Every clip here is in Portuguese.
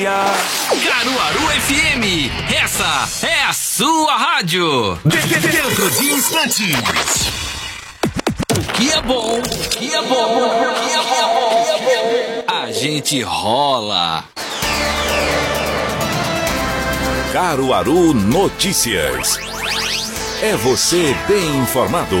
Caruaru FM, essa é a sua rádio. Dentro de instantes. O que é bom, o que é bom, o que é bom, a gente rola. Caruaru Notícias. É você bem informado.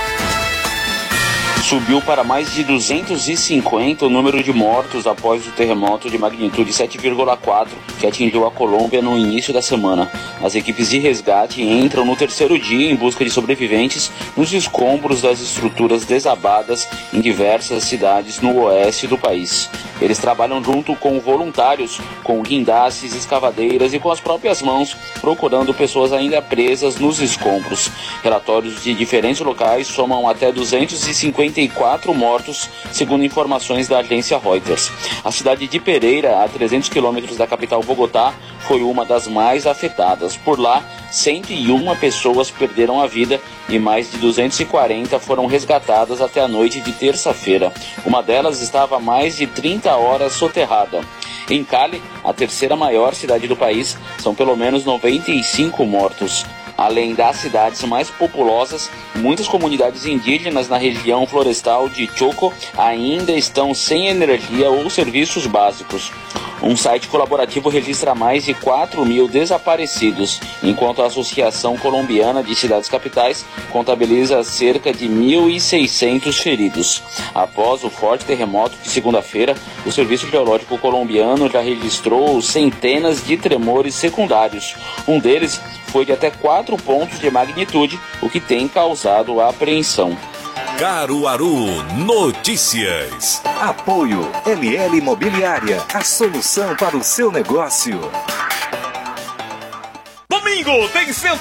Subiu para mais de 250 o número de mortos após o terremoto de magnitude 7,4 que atingiu a Colômbia no início da semana. As equipes de resgate entram no terceiro dia em busca de sobreviventes nos escombros das estruturas desabadas em diversas cidades no oeste do país. Eles trabalham junto com voluntários, com guindastes, escavadeiras e com as próprias mãos, procurando pessoas ainda presas nos escombros. Relatórios de diferentes locais somam até 254 mortos, segundo informações da agência Reuters. A cidade de Pereira, a 300 quilômetros da capital Bogotá, foi uma das mais afetadas. Por lá, 101 pessoas perderam a vida e mais de 240 foram resgatadas até a noite de terça-feira. Uma delas estava há mais de 30 horas soterrada. Em Cali, a terceira maior cidade do país, são pelo menos 95 mortos. Além das cidades mais populosas, muitas comunidades indígenas na região florestal de Choco ainda estão sem energia ou serviços básicos. Um site colaborativo registra mais de 4.000 desaparecidos, enquanto a Associação Colombiana de Cidades Capitais contabiliza cerca de 1.600 feridos. Após o forte terremoto de segunda-feira, o Serviço Geológico Colombiano já registrou centenas de tremores secundários. Um deles foi de até 4 pontos de magnitude, o que tem causado apreensão. Caruaru Notícias. Apoio LL Imobiliária, a solução para o seu negócio. Domingo tem